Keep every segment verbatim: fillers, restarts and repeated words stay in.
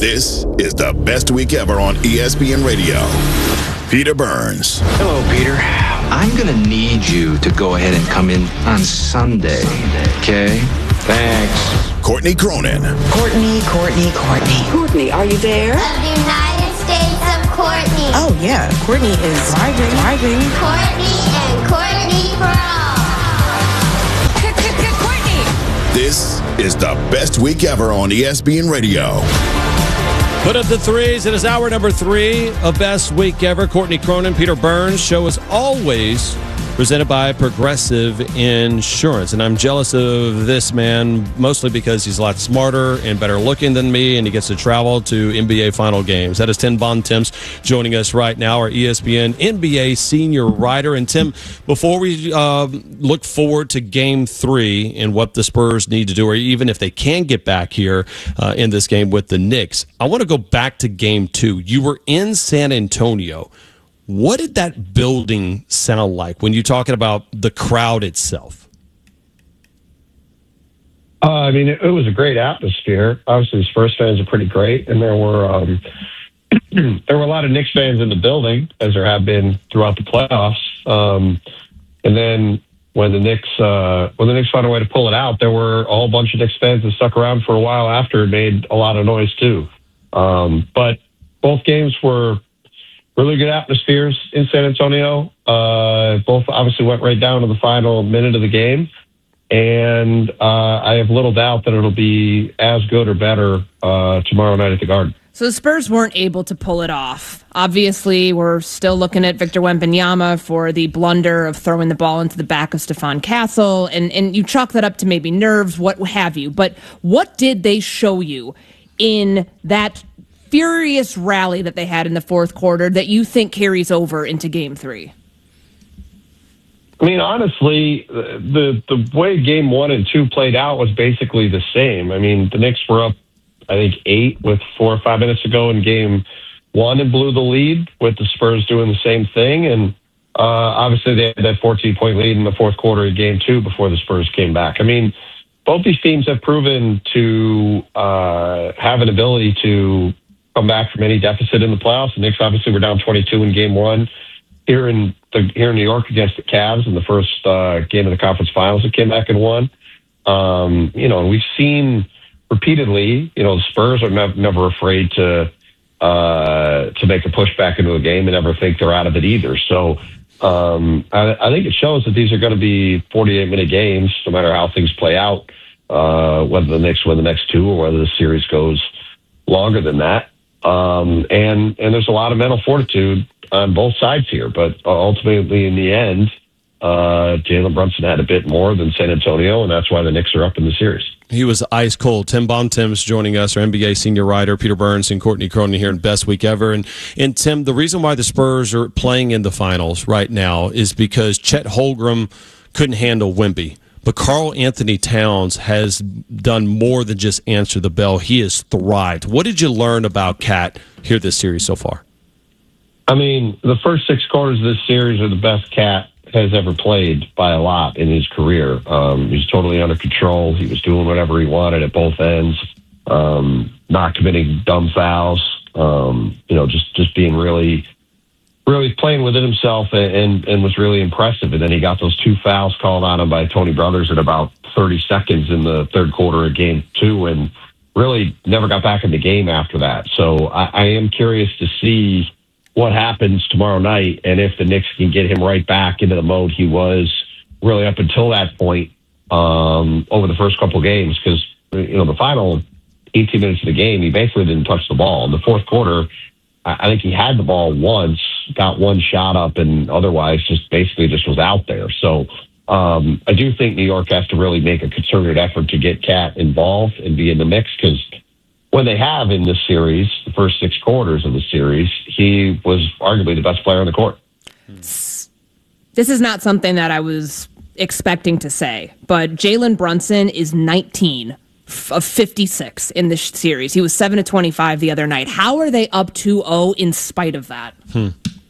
This is the best week ever on E S P N Radio. Peter Burns. Hello, Peter. I'm going to need you to go ahead and come in on Sunday, okay? Thanks. Courtney Cronin. Courtney, Courtney, Courtney. Courtney, are you there? Of the United States of Courtney. Oh, yeah. Courtney is driving, driving. Courtney and Courtney for all. Courtney! This is the best week ever on E S P N Radio. Put up the threes. It is hour number three of Best Week Ever. Courtney Cronin, Peter Burns. Show is always presented by Progressive Insurance. And I'm jealous of this man, mostly because he's a lot smarter and better looking than me, and he gets to travel to N B A final games. That is Tim Bontemps joining us right now, our E S P N N B A senior writer. And Tim, before we uh, look forward to game three and what the Spurs need to do, or even if they can get back here uh, in this game with the Knicks, I want to go back to game two. You were in San Antonio. What did that building sound like when you're talking about the crowd itself? Uh, I mean, it, it was a great atmosphere. Obviously, the Spurs fans are pretty great, and there were um, there were a lot of Knicks fans in the building, as there have been throughout the playoffs. Um, and then when the Knicks uh, when the Knicks found a way to pull it out, there were a whole bunch of Knicks fans that stuck around for a while after and made a lot of noise too. Um, but both games were really good atmospheres in San Antonio. Uh, both obviously went right down to the final minute of the game. And uh, I have little doubt that it'll be as good or better uh, tomorrow night at the Garden. So the Spurs weren't able to pull it off. Obviously, we're still looking at Victor Wembanyama for the blunder of throwing the ball into the back of Stephon Castle. And, and you chalk that up to maybe nerves, what have you. But what did they show you in that furious rally that they had in the fourth quarter that you think carries over into game three? I mean, honestly, the the way game one and two played out was basically the same. I mean, the Knicks were up, I think, eight with four or five minutes to go in game one and blew the lead, with the Spurs doing the same thing. And uh, obviously they had that fourteen-point lead in the fourth quarter of game two before the Spurs came back. I mean, both these teams have proven to uh, have an ability to come back from any deficit in the playoffs. The Knicks obviously were down twenty-two in game one here in the, here in New York against the Cavs in the first uh, game of the conference finals. That came back and won. Um, you know, and we've seen repeatedly, you know, the Spurs are nev- never afraid to uh, to make a push back into a game and never think they're out of it either. So um, I, I think it shows that these are going to be forty-eight minute games, no matter how things play out, uh, whether the Knicks win the next two or whether the series goes longer than that. Um, and, and there's a lot of mental fortitude on both sides here, but ultimately in the end, uh, Jalen Brunson had a bit more than San Antonio, and that's why the Knicks are up in the series. He was ice cold. Tim Bontemps joining us, our N B A senior writer, Peter Burns and Courtney Cronin here in Best Week Ever. And, and Tim, the reason why the Spurs are playing in the finals right now is because Chet Holmgren couldn't handle Wemby. But Karl Anthony Towns has done more than just answer the bell. He has thrived. What did you learn about Cat here this series so far? I mean, the first six quarters of this series are the best Cat has ever played by a lot in his career. Um, he's totally under control. He was doing whatever he wanted at both ends, um, not committing dumb fouls, um, you know, just, just being really... really playing within himself and, and, and was really impressive. And then he got those two fouls called on him by Tony Brothers at about thirty seconds in the third quarter of game two, and really never got back in the game after that. So I, I am curious to see what happens tomorrow night and if the Knicks can get him right back into the mode he was really up until that point um, over the first couple of games. Because, you know, the final eighteen minutes of the game, he basically didn't touch the ball. In the fourth quarter, I think he had the ball once, got one shot up, and otherwise just basically just was out there. So um, I do think New York has to really make a concerted effort to get Cat involved and be in the mix, because when they have in this series, the first six quarters of the series, he was arguably the best player on the court. This is not something that I was expecting to say, but Jalen Brunson is nineteen of fifty-six in this series. He was seven of twenty-five the other night. How are they up two oh in spite of that? Hmm.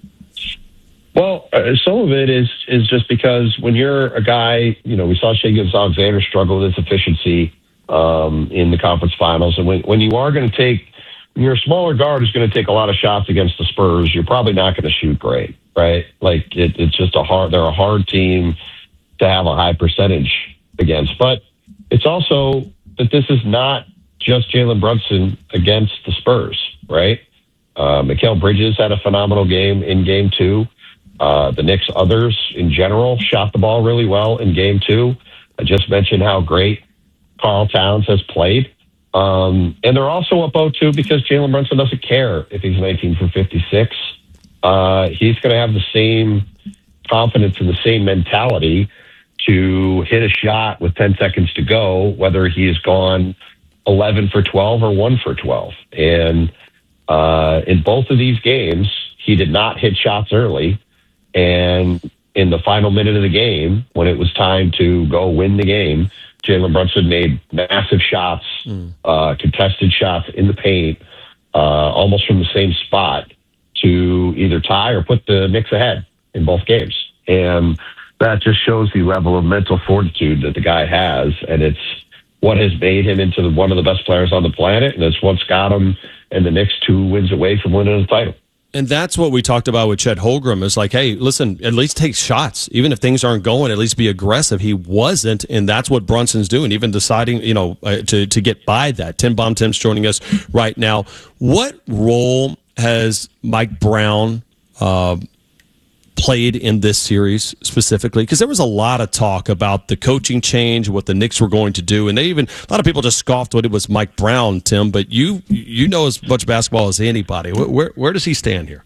Well, uh, some of it is is just because when you're a guy, you know, we saw Shai Gilgeous-Alexander struggle with his efficiency um, in the conference finals. And when, when you are going to take when you're a smaller guard who's going to take a lot of shots against the Spurs, you're probably not going to shoot great, right? Like it, it's just a hard. They're a hard team to have a high percentage against, but it's also that this is not just Jalen Brunson against the Spurs, right? Uh, Mikal Bridges had a phenomenal game in game two. Uh, the Knicks others in general shot the ball really well in game two. I just mentioned how great Karl Towns has played. Um, and they're also up oh two because Jalen Brunson doesn't care if he's nineteen for fifty-six. Uh, he's going to have the same confidence and the same mentality to hit a shot with ten seconds to go, whether he's gone eleven for twelve or one for twelve. And uh, in both of these games, he did not hit shots early. And in the final minute of the game, when it was time to go win the game, Jalen Brunson made massive shots, mm. uh, contested shots in the paint, uh, almost from the same spot to either tie or put the Knicks ahead in both games. And that just shows the level of mental fortitude that the guy has. And it's what has made him into the, one of the best players on the planet. And it's what's got him and the Knicks two wins away from winning the title. And that's what we talked about with Chet Holmgren is like, hey, listen, at least take shots. Even if things aren't going, at least be aggressive. He wasn't, and that's what Brunson's doing, even deciding, you know, uh, to, to get by that. Tim Bontemps joining us right now. What role has Mike Brown uh, played in this series specifically? Because there was a lot of talk about the coaching change, what the Knicks were going to do, and they even a lot of people just scoffed when it was Mike Brown, Tim. But you you know as much basketball as anybody. Where where, where does he stand here?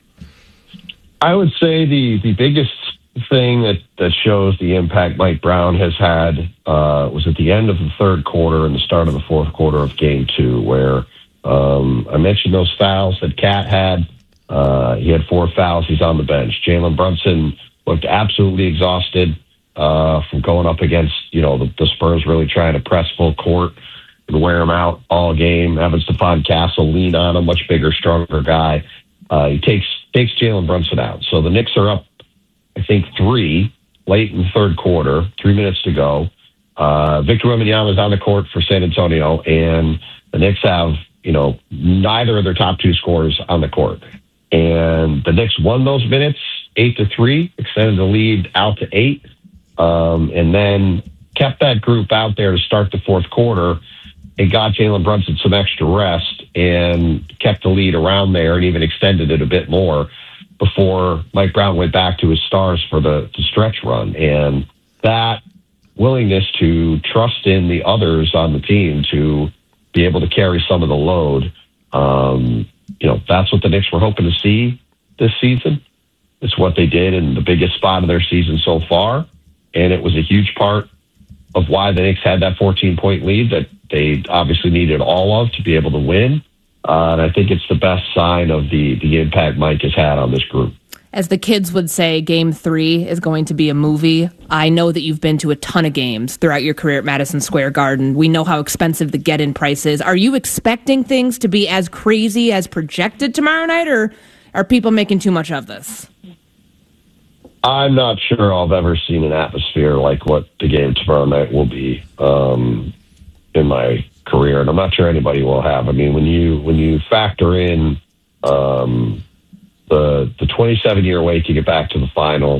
I would say the the biggest thing that, that shows the impact Mike Brown has had uh, was at the end of the third quarter and the start of the fourth quarter of game two, where um, I mentioned those fouls that Cat had. Uh, he had four fouls. He's on the bench. Jalen Brunson looked absolutely exhausted uh, from going up against, you know, the, the Spurs really trying to press full court and wear him out all game. Having Stephon Castle lean on a much bigger, stronger guy. Uh, he takes takes Jalen Brunson out. So the Knicks are up, I think, three late in the third quarter, three minutes to go. Uh, Victor Wembanyama is on the court for San Antonio, and the Knicks have, you know, neither of their top two scorers on the court. And the Knicks won those minutes, eight to three, extended the lead out to eight, um, and then kept that group out there to start the fourth quarter. It got Jalen Brunson some extra rest and kept the lead around there, and even extended it a bit more before Mike Brown went back to his stars for the, the stretch run. And that willingness to trust in the others on the team to be able to carry some of the load. Um, You know, that's what the Knicks were hoping to see this season. It's what they did in the biggest spot of their season so far. And it was a huge part of why the Knicks had that fourteen-point lead that they obviously needed all of to be able to win. Uh, and I think it's the best sign of the, the impact Mike has had on this group. As the kids would say, game three is going to be a movie. I know that you've been to a ton of games throughout your career at Madison Square Garden. We know how expensive the get-in price is. Are you expecting things to be as crazy as projected tomorrow night, or are people making too much of this? I'm not sure I've ever seen an atmosphere like what the game tomorrow night will be um, in my career, and I'm not sure anybody will have. I mean, when you when you factor in um, the the twenty-seven year wait to get back to the finals,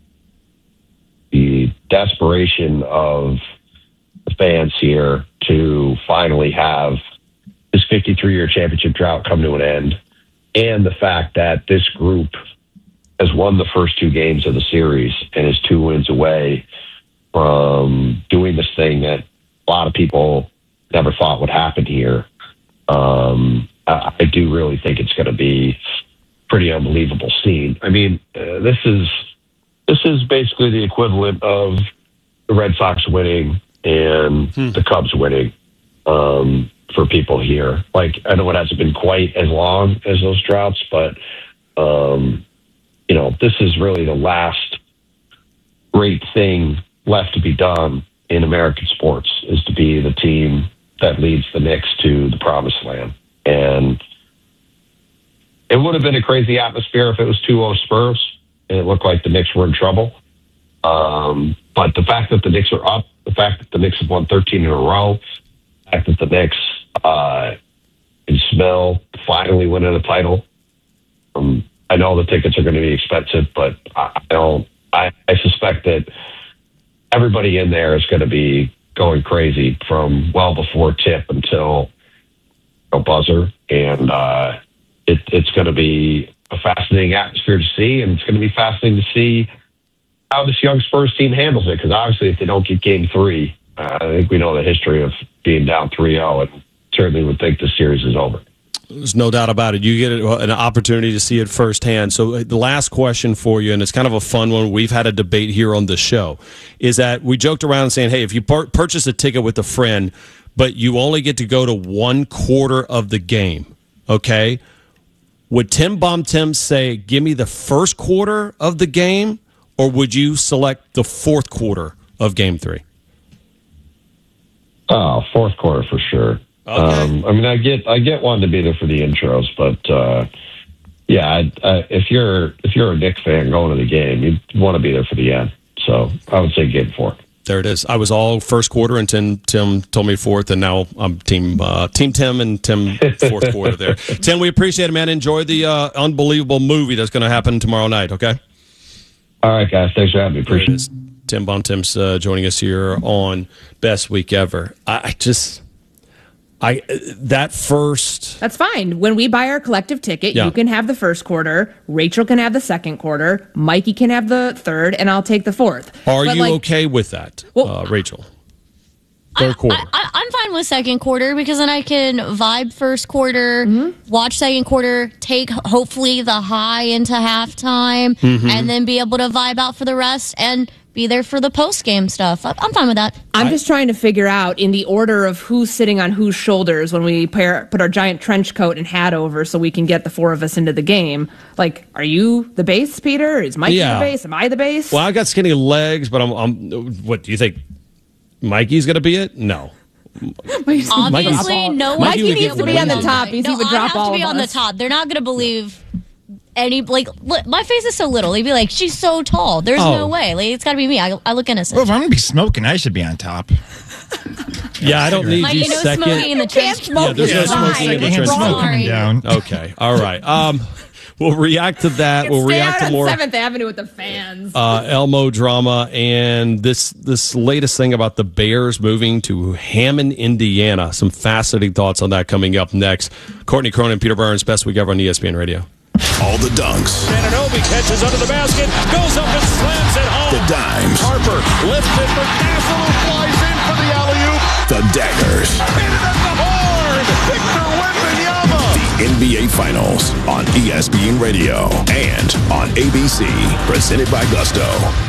the desperation of the fans here to finally have this fifty-three year championship drought come to an end, and the fact that this group has won the first two games of the series and is two wins away from doing this thing that a lot of people never thought would happen here. Um, I, I do really think it's going to be pretty unbelievable scene. I mean, uh, this is this is basically the equivalent of the Red Sox winning and hmm. the Cubs winning um, for people here. Like, I know it hasn't been quite as long as those droughts, but um, you know, this is really the last great thing left to be done in American sports, is to be the team that leads the Knicks to the promised land. And it would have been a crazy atmosphere if it was two oh Spurs and it looked like the Knicks were in trouble. Um, but the fact that the Knicks are up, the fact that the Knicks have won thirteen in a row, the fact that the Knicks uh, can smell finally winning a title. Um, I know the tickets are going to be expensive, but I, I don't. I, I suspect that everybody in there is going to be going crazy from well before tip until a buzzer, and uh, it, it's going to be a fascinating atmosphere to see, and it's going to be fascinating to see how this young Spurs team handles it, because obviously if they don't get game three, uh, I think we know the history of being down three oh, and certainly would think the series is over. There's no doubt about it. You get an opportunity to see it firsthand. So the last question for you, and it's kind of a fun one. We've had a debate here on the show, is that we joked around saying, hey, if you pur- purchase a ticket with a friend, but you only get to go to one quarter of the game, okay, would Tim Bontemps say, give me the first quarter of the game, or would you select the fourth quarter of game three? Oh, fourth quarter for sure. Okay. Um, I mean, I get, I get wanting to be there for the intros, but uh, yeah, I, I, if you're if you're a Knicks fan going to the game, you want to be there for the end. So I would say game four. There it is. I was all first quarter, and Tim, Tim told me fourth, and now I'm team uh, team Tim and Tim fourth quarter there. Tim, we appreciate it, man. Enjoy the uh, unbelievable movie that's going to happen tomorrow night. Okay. All right, guys. Thanks for having me. Appreciate it. Tim Bontemps uh, joining us here on Best Week Ever. I, I just. I that first That's fine. When we buy our collective ticket, yeah. you can have the first quarter, Rachel can have the second quarter, Mikey can have the third, and I'll take the fourth. Are but you like, okay with that, well, uh, Rachel? Third I, quarter. I, I, I'm fine with second quarter because then I can vibe first quarter, mm-hmm. watch second quarter, take hopefully the high into halftime, mm-hmm. and then be able to vibe out for the rest and be there for the post-game stuff. I'm fine with that. I'm just trying to figure out in the order of who's sitting on whose shoulders when we pair, put our giant trench coat and hat over so we can get the four of us into the game. Like, are you the base, Peter? Is Mikey yeah. the base? Am I the base? Well, I got skinny legs, but I'm. I'm what do you think? Mikey's going to be it? No. Obviously, Mikey, no one. Mikey needs to be on the top. He's no, would drop I have all to be of on us. the top. They're not going to believe. Any like look, my face is so little. They'd be like, she's so tall. There's oh. no way. Like, it's got to be me. I, I look innocent. Well, if I'm gonna be smoking, I should be on top. Yeah, I don't need Mike, you no second. smoking in the trench. Yeah, there's yeah, no smoking in the trench. Smoke coming down. Okay, all right. Um, we'll react to that. We'll Stay react out to more Seventh Avenue with the fans. Uh, Elmo drama and this this latest thing about the Bears moving to Hammond, Indiana. Some fascinating thoughts on that coming up next. Courtney Cronin, Peter Burns, Best Week Ever on E S P N Radio. All the dunks. Anunoby catches under the basket, goes up and slams it home. The dimes. Harper lifts it for Castle, who flies in for the alley-oop. The daggers. Hit it at the horn. Victor Wembanyama. The N B A Finals on E S P N Radio and on A B C. Presented by Gusto.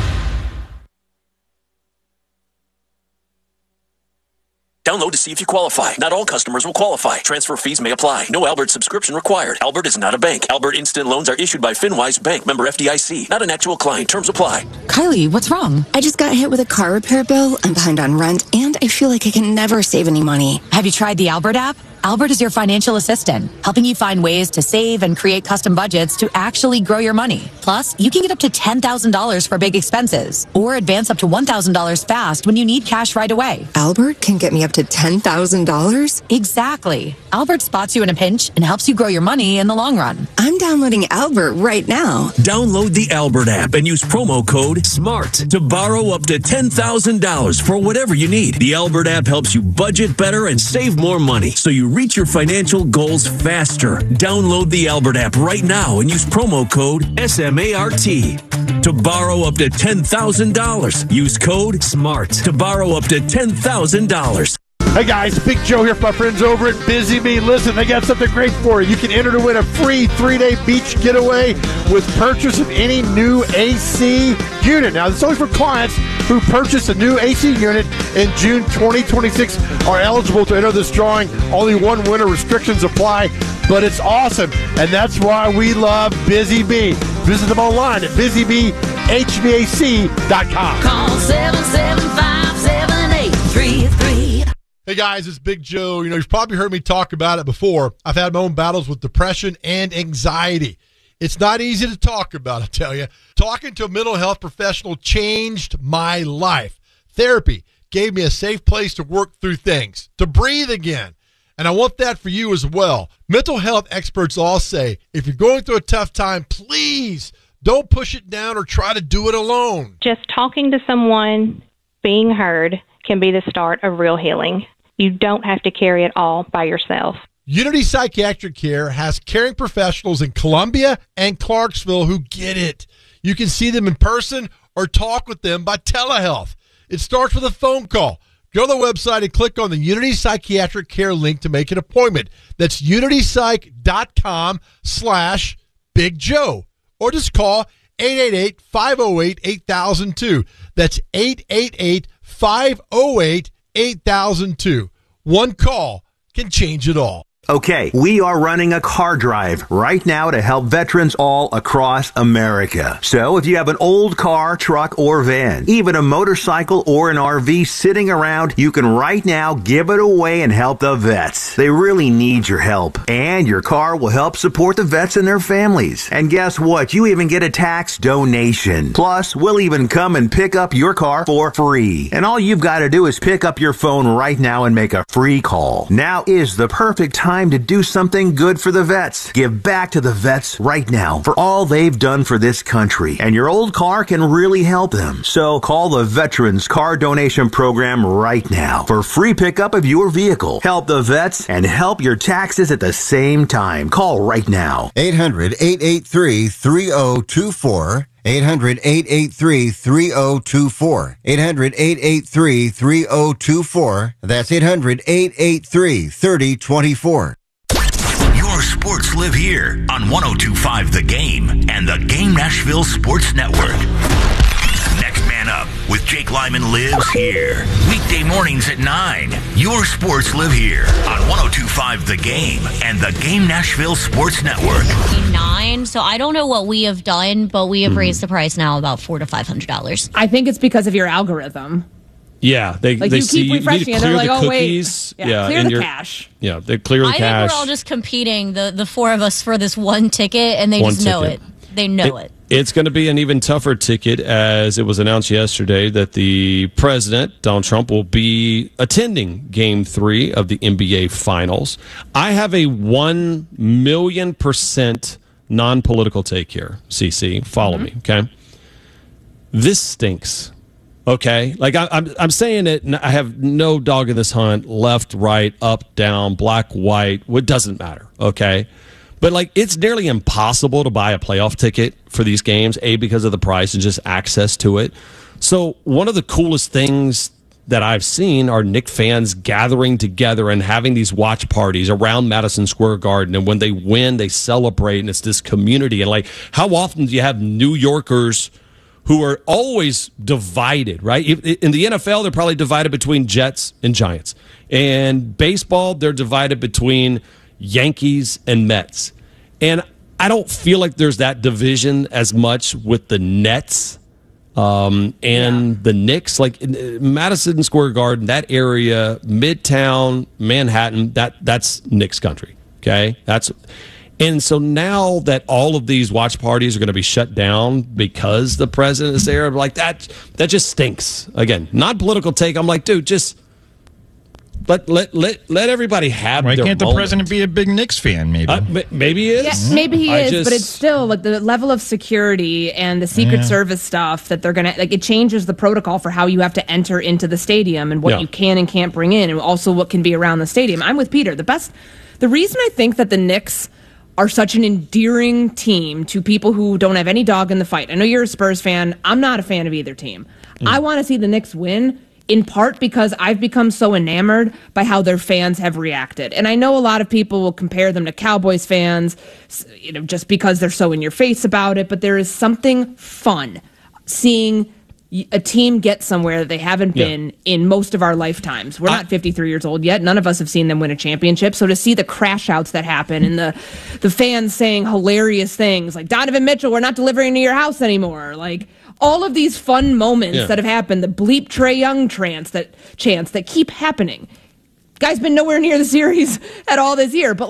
Download to see if you qualify. Not all customers will qualify. Transfer fees may apply. No Albert subscription required. Albert is not a bank. Albert Instant Loans are issued by FinWise Bank, member F D I C. Not an actual client. Terms apply. Kylie, what's wrong? I just got hit with a car repair bill. I'm behind on rent, and I feel like I can never save any money. Have you tried the Albert app? Albert is your financial assistant, helping you find ways to save and create custom budgets to actually grow your money. Plus, you can get up to ten thousand dollars for big expenses or advance up to one thousand dollars fast when you need cash right away. Albert can get me up to ten thousand dollars? Exactly. Albert spots you in a pinch and helps you grow your money in the long run. I'm downloading Albert right now. Download the Albert app and use promo code SMART to borrow up to ten thousand dollars for whatever you need. The Albert app helps you budget better and save more money so you reach your financial goals faster. Download the Albert app right now and use promo code S M A R T to borrow up to ten thousand dollars. Use code SMART to borrow up to ten thousand dollars. Hey guys, Big Joe here from my friends over at Busy Bee. Listen, they got something great for you. You can enter to win a free three-day beach getaway with purchase of any new A C unit. Now, this is only for clients who purchase a new A C unit in June twenty twenty-six are eligible to enter this drawing. Only one winner. Restrictions apply, but it's awesome, and that's why we love Busy Bee. Visit them online at busy bee h v a c dot com. Call seven seven five, seven eight three three. Hey guys, it's Big Joe. You know, you've probably heard me talk about it before. I've had my own battles with depression and anxiety. It's not easy to talk about, I tell you. Talking to a mental health professional changed my life. Therapy gave me a safe place to work through things, to breathe again. And I want that for you as well. Mental health experts all say, if you're going through a tough time, please don't push it down or try to do it alone. Just talking to someone, being heard, can be the start of real healing. You don't have to carry it all by yourself. Unity Psychiatric Care has caring professionals in Columbia and Clarksville who get it. You can see them in person or talk with them by telehealth. It starts with a phone call. Go to the website and click on the Unity Psychiatric Care link to make an appointment. That's unitypsych.com slash Big Joe. Or just call eight eight eight, five oh eight, eight thousand two. That's eight eight eight, five oh eight, eight thousand two. One call can change it all. Okay, we are running a car drive right now to help veterans all across America. So if you have an old car, truck, or van, even a motorcycle or an R V sitting around, you can right now give it away and help the vets. They really need your help. And your car will help support the vets and their families. And guess what? You even get a tax donation. Plus, we'll even come and pick up your car for free. And all you've got to do is pick up your phone right now and make a free call. Now is the perfect time to do something good for the vets. Give back to the vets right now for all they've done for this country. And your old car can really help them. So call the Veterans Car Donation Program right now for free pickup of your vehicle. Help the vets and help your taxes at the same time. Call right now. eight hundred, eight eight three, three oh two four. eight hundred, eight eight three, three oh two four. eight hundred, eight eight three, three oh two four. That's eight hundred, eight eight three, three oh two four. Your sports live here on one oh two point five The Game and the Game Nashville Sports Network. Next Man Up with Jake Lyman lives here. Weekday mornings at nine. Your sports live here on one oh two point five The Game and the Game Nashville Sports Network. Nine. So I don't know what we have done, but we have mm. raised the price now about four to five hundred dollars. I think it's because of your algorithm. Yeah, they like they you see keep refreshing you and they're like, the oh cookies. wait, yeah, yeah clear the your, cache. Yeah, they clear the I cache. think we're all just competing, the the four of us, for this one ticket, and they one just know ticket. it. They know it. it. It's going to be an even tougher ticket, as it was announced yesterday that the president, Donald Trump, will be attending Game Three of the N B A Finals. I have a one million percent non-political take here. C C, follow mm-hmm. me, okay? This stinks. Okay, like I, I'm, I'm saying it. I have no dog in this hunt. Left, right, up, down, black, white. What doesn't matter. Okay, but like it's nearly impossible to buy a playoff ticket for these games. A, because of the price and just access to it. So one of the coolest things that I've seen are Knicks fans gathering together and having these watch parties around Madison Square Garden. And when they win, they celebrate, and it's this community. And like, how often do you have New Yorkers who are always divided, right? In the N F L, they're probably divided between Jets and Giants. And baseball, they're divided between Yankees and Mets. And I don't feel like there's that division as much with the Nets um, and yeah. the Knicks. Like Madison Square Garden, that area, Midtown, Manhattan, that that's Knicks country, okay? That's... And so now that all of these watch parties are going to be shut down because the president is there, I'm like, that that just stinks. Again, not political take. I'm like, dude, just let let let, let everybody have Why their can't moment. the president be a big Knicks fan, maybe? Uh, maybe he is. Yeah, maybe he I is, just, but it's still like the level of security and the Secret Yeah. Service stuff that they're going to, like, it changes the protocol for how you have to enter into the stadium and what Yeah. you can and can't bring in, and also what can be around the stadium. I'm with Peter. The best, the reason I think that the Knicks are such an endearing team to people who don't have any dog in the fight. I know you're a Spurs fan. I'm not a fan of either team. Mm. I want to see the Knicks win, in part because I've become so enamored by how their fans have reacted. And I know a lot of people will compare them to Cowboys fans, you know, just because they're so in your face about it, but there is something fun seeing a team get somewhere that they haven't been yeah. in most of our lifetimes. We're I, not fifty-three years old yet. None of us have seen them win a championship. So to see the crash outs that happen and the the fans saying hilarious things like, Donovan Mitchell, we're not delivering to your house anymore. Like all of these fun moments yeah. that have happened, the bleep Trae Young chants that chants that keep happening. Guy's been nowhere near the series at all this year, but like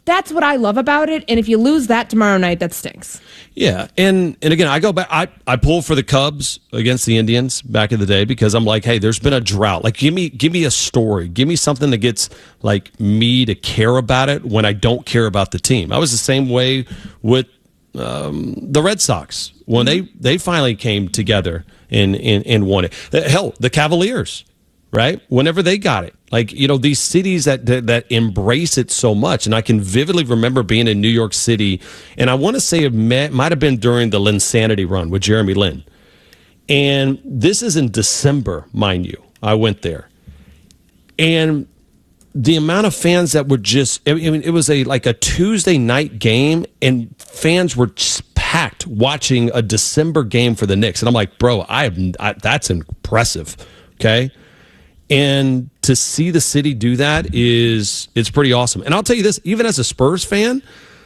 That's what I love about it. And if you lose that tomorrow night, that stinks. Yeah, and and again, I go back. I, I pull for the Cubs against the Indians back in the day because I'm like, hey, there's been a drought. Like, give me give me a story. Give me something that gets like me to care about it when I don't care about the team. I was the same way with um, the Red Sox when they, they finally came together and, and, and won it. Hell, the Cavaliers. Right? Whenever they got it. Like, you know, these cities that, that that embrace it so much. And I can vividly remember being in New York City, and I want to say it may, might have been during the Linsanity run with Jeremy Lin. And this is in December, mind you. I went there. And the amount of fans that were just, I mean, it was a like a Tuesday night game, and fans were just packed watching a December game for the Knicks. And I'm like, bro, I have I, that's impressive. Okay? And to see the city do that is it's pretty awesome. And I'll tell you this, even as a Spurs fan,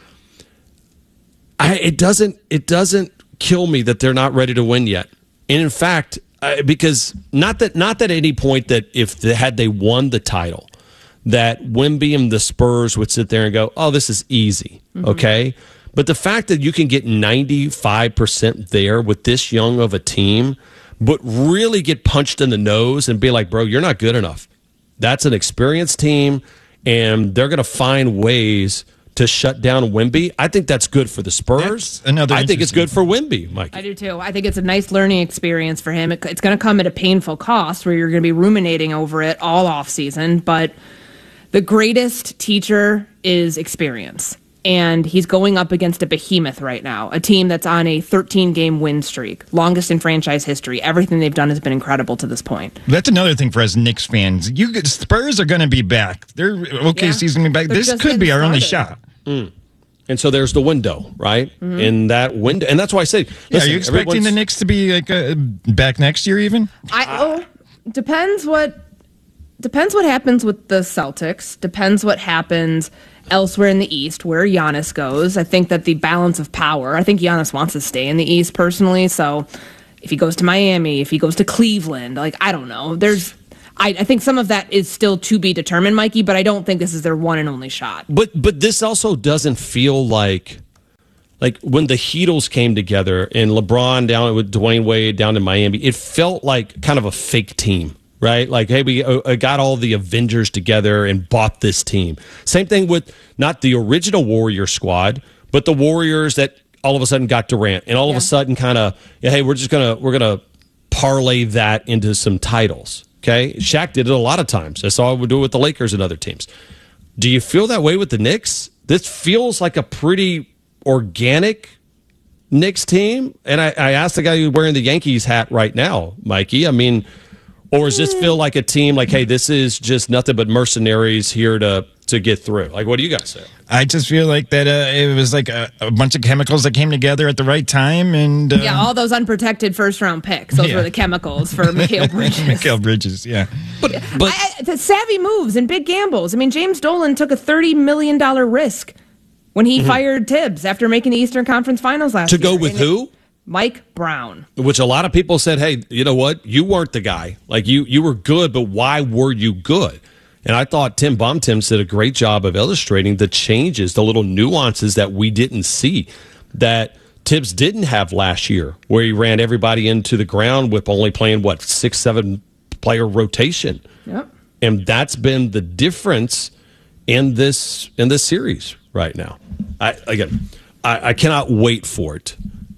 I, it doesn't it doesn't kill me that they're not ready to win yet. And in fact, I, because not that not that at any point that if they, had they won the title, that Wemby and the Spurs would sit there and go, "Oh, this is easy." Mm-hmm. Okay, but the fact that you can get ninety-five percent there with this young of a team, but really get punched in the nose and be like, bro, you're not good enough. That's an experienced team, and they're going to find ways to shut down Wemby. I think that's good for the Spurs. Another I think it's good for Wemby, Mike. I do too. I think it's a nice learning experience for him. It, it's going to come at a painful cost where you're going to be ruminating over it all off season, but the greatest teacher is experience. And he's going up against a behemoth right now, a team that's on a thirteen-game win streak, longest in franchise history. Everything they've done has been incredible to this point. That's another thing for us Knicks fans. You Spurs are going to be back. They're O K C's going to be back. They're This could be our only shot. Mm. And so there's the window, right? Mm-hmm. In that window, and that's why I say, listen, yeah, are you expecting the Knicks to be like uh, back next year? Even I oh, depends what depends what happens with the Celtics. Depends what happens elsewhere in the East, where Giannis goes. I think that the balance of power, I think Giannis wants to stay in the East personally, so if he goes to Miami, if he goes to Cleveland, like, I don't know. There's, I, I think some of that is still to be determined, Mikey, but I don't think this is their one and only shot. But but this also doesn't feel like, like when the Heatles came together and LeBron down with Dwayne Wade down in Miami, it felt like kind of a fake team. Right? Like, hey, we uh, got all the Avengers together and bought this team. Same thing with not the original Warrior squad, but the Warriors that all of a sudden got Durant and all yeah. of a sudden kind of, yeah, hey, we're just going to we're going to parlay that into some titles. Okay? Shaq did it a lot of times. I saw him do it with the Lakers and other teams. Do you feel that way with the Knicks? This feels like a pretty organic Knicks team. And I, I asked the guy who's wearing the Yankees hat right now, Mikey. I mean, or does this feel like a team like, hey, this is just nothing but mercenaries here to to get through? Like, what do you guys say? I just feel like that uh, it was like a, a bunch of chemicals that came together at the right time. and uh, Yeah, all those unprotected first-round picks. Those yeah. were the chemicals for Mikal Bridges. Mikal Bridges, yeah. But, but I, I, the savvy moves and big gambles. I mean, James Dolan took a thirty million dollars risk when he mm-hmm. fired Tibbs after making the Eastern Conference Finals last to year. To go with and who? Mike Brown. Which a lot of people said, hey, you know what? You weren't the guy. Like, you you were good, but why were you good? And I thought Tim Bontemps did a great job of illustrating the changes, the little nuances that we didn't see, that Tibbs didn't have last year, where he ran everybody into the ground with only playing, what, six, seven player rotation. Yep. And that's been the difference in this in this series right now. I Again, I, I cannot wait for it.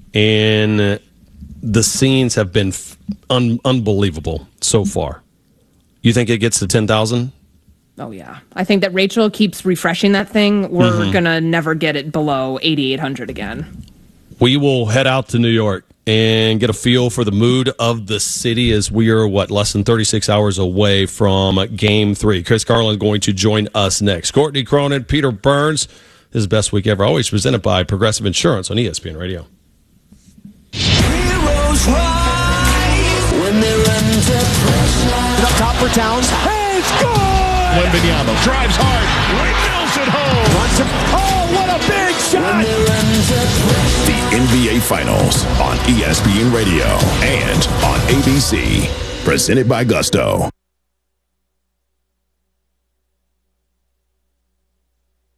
And the scenes have been un- unbelievable so far. You think it gets to ten thousand? Oh, yeah. I think that Rachel keeps refreshing that thing. We're mm-hmm. going to never get it below eighty-eight hundred again. We will head out to New York and get a feel for the mood of the city as we are, what, less than thirty-six hours away from Game three. Chris Carlin is going to join us next. Courtney Cronin, Peter Burns. This is Best Week Ever, always presented by Progressive Insurance on E S P N Radio. Heroes rise when they're under pressure. Up top for Towns. Hey, it's good! Wembanyama drives hard. Windmills it home. Runs him. Oh, what a big shot! The N B A Finals on E S P N Radio and on A B C. Presented by Gusto. Do you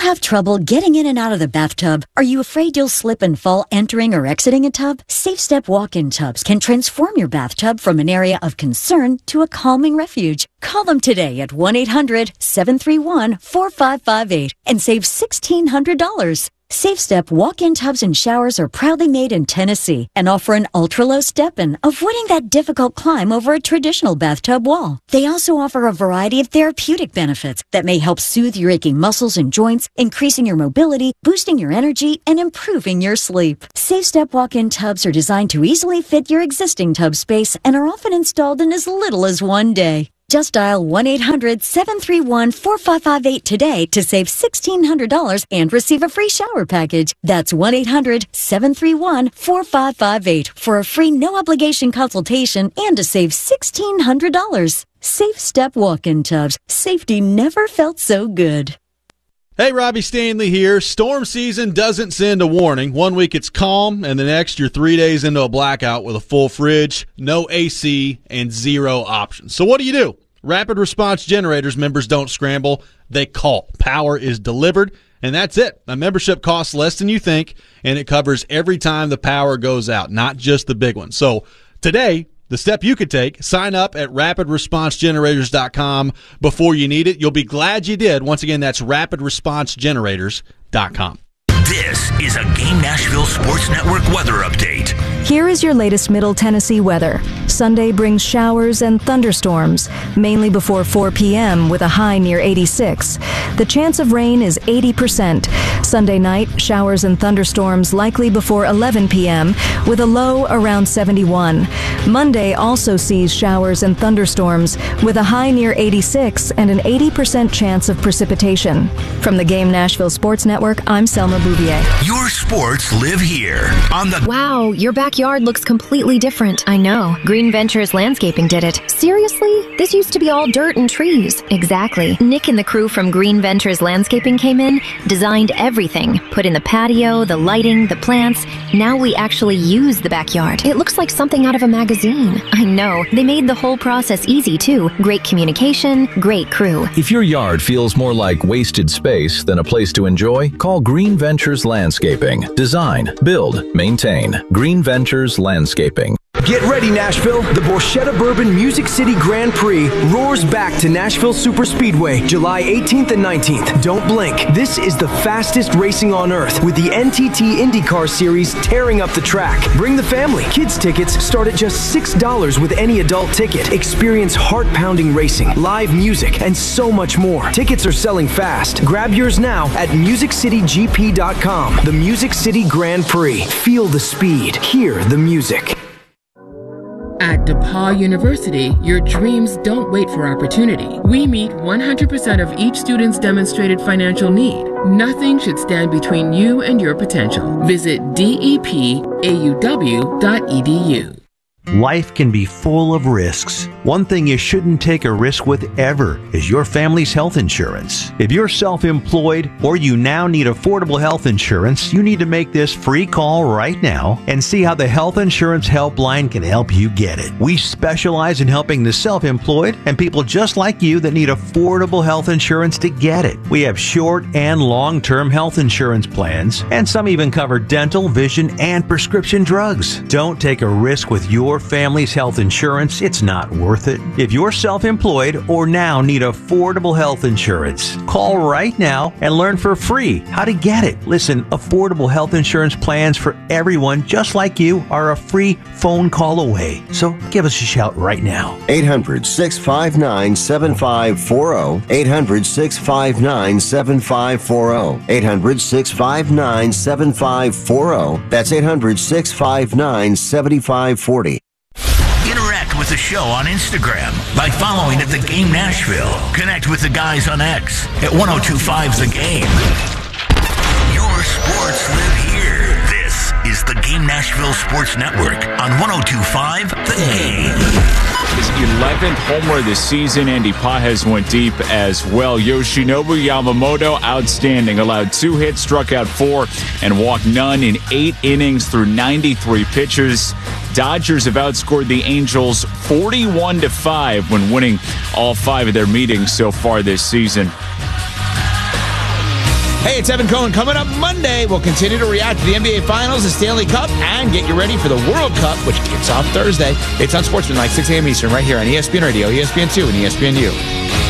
have trouble getting in and out of the bathtub? Are you afraid you'll slip and fall entering or exiting a tub? Safe Step walk-in tubs can transform your bathtub from an area of concern to a calming refuge. Call them today at one eight hundred seven three one four five five eight and save sixteen hundred dollars. Safe Step walk-in tubs and showers are proudly made in Tennessee and offer an ultra-low step-in, avoiding that difficult climb over a traditional bathtub wall. They also offer a variety of therapeutic benefits that may help soothe your aching muscles and joints, increasing your mobility, boosting your energy, and improving your sleep. Safe Step walk-in tubs are designed to easily fit your existing tub space and are often installed in as little as one day. Just dial one eight hundred seven three one four five five eight today to save sixteen hundred dollars and receive a free shower package. That's one eight hundred seven three one four five five eight for a free no-obligation consultation and to save sixteen hundred dollars. Safe Step walk-in tubs. Safety never felt so good. Hey, Robbie Stanley here. Storm season doesn't send a warning. One week it's calm, and the next you're three days into a blackout with a full fridge, no A C, and zero options. So what do you do? Rapid Response Generators members don't scramble. They call. Power is delivered, and that's it. A membership costs less than you think, and it covers every time the power goes out, not just the big one. So today, the step you could take, sign up at rapid response generators dot com before you need it. You'll be glad you did. Once again, that's rapid response generators dot com. This is a Game Nashville Sports Network weather update. Here is your latest Middle Tennessee weather. Sunday brings showers and thunderstorms, mainly before four p.m. with a high near eighty-six. The chance of rain is eighty percent. Sunday night, showers and thunderstorms likely before eleven p.m. with a low around seventy-one. Monday also sees showers and thunderstorms with a high near eighty-six and an eighty percent chance of precipitation. From the Game Nashville Sports Network, I'm Selma Bouvier. Your sports live here on the... Wow, your backyard looks completely different. I know. Green Ventures Landscaping did it. Seriously? This used to be all dirt and trees. Exactly. Nick and the crew from Green Ventures Landscaping came in, designed everything, put in the patio, the lighting, the plants. Now we actually use the backyard. It looks like something out of a magazine. I know. They made the whole process easy, too. Great communication, great crew. If your yard feels more like wasted space than a place to enjoy, call Green Ventures Landscaping. Design, build, maintain. Green Ventures Landscaping. Get ready, Nashville. The Borchetta Bourbon Music City Grand Prix roars back to Nashville Superspeedway July eighteenth and nineteenth. Don't blink. This is the fastest racing on earth with the N T T IndyCar Series tearing up the track. Bring the family. Kids tickets start at just six dollars with any adult ticket. Experience heart-pounding racing, live music, and so much more. Tickets are selling fast. Grab yours now at music city g p dot com. The Music City Grand Prix. Feel the speed. Hear the music. At DePaul University, your dreams don't wait for opportunity. We meet one hundred percent of each student's demonstrated financial need. Nothing should stand between you and your potential. Visit D E P A U W dot E D U. Life can be full of risks. One thing you shouldn't take a risk with ever is your family's health insurance. If you're self-employed or you now need affordable health insurance, you need to make this free call right now and see how the Health Insurance Helpline can help you get it. We specialize in helping the self-employed and people just like you that need affordable health insurance to get it. We have short and long-term health insurance plans, and some even cover dental, vision, and prescription drugs. Don't take a risk with your family's health insurance. It's not worth it. If you're self-employed or now need affordable health insurance, call right now and learn for free how to get it. Listen, affordable health insurance plans for everyone just like you are a free phone call away. So give us a shout right now. eight hundred, six five nine, seven five four zero. eight hundred, six five nine, seven five four zero. eight hundred, six five nine, seven five four zero. That's eight hundred, six five nine, seven five four zero. Interact with the show on Instagram by following at The Game Nashville. Connect with the guys on X at ten twenty-five The Game. Your sports live here. This is the Game Nashville Sports Network on ten twenty-five The Game. His eleventh homer this season. Andy Pages went deep as well. Yoshinobu Yamamoto, outstanding. Allowed two hits, struck out four, and walked none in eight innings through ninety-three pitches. Dodgers have outscored the Angels forty-one to five when winning all five of their meetings so far this season. Hey, it's Evan Cohen. Coming up Monday, we'll continue to react to the N B A Finals, the Stanley Cup, and get you ready for the World Cup, which kicks off Thursday. It's on Sportsman, like six a.m. Eastern, right here on E S P N Radio, E S P N two, and E S P N U.